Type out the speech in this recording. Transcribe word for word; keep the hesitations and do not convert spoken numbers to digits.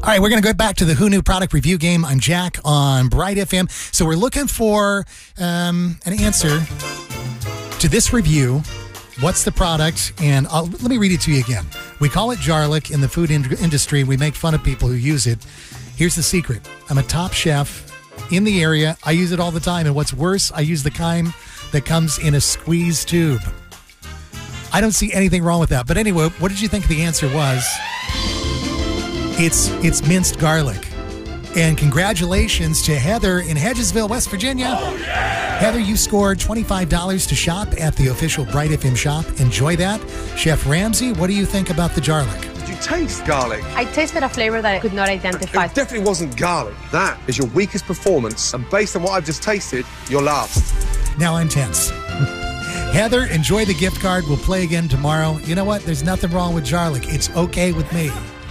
All right, we're going to go back to the Who Knew product review game. I'm Jack on Bright F M. So we're looking for um, an answer to this review. What's the product? And I'll, let me read it to you again. We call it garlic in the food in- industry. We make fun of people who use it. Here's the secret. I'm a top chef in the area. I use it all the time. And what's worse, I use the kind that comes in a squeeze tube. I don't see anything wrong with that. But anyway, what did you think the answer was? It's it's minced garlic. And congratulations to Heather in Hedgesville, West Virginia. Oh, yeah! Heather, you scored twenty-five dollars to shop at the official Bright F M shop. Enjoy that. Chef Ramsay, what do you think about the garlic? Did you taste garlic? I tasted a flavor that I could not identify. It definitely wasn't garlic. That is your weakest performance. And based on what I've just tasted, you're last. Now I'm tense. Heather, enjoy the gift card. We'll play again tomorrow. You know what? There's nothing wrong with garlic. It's okay with me.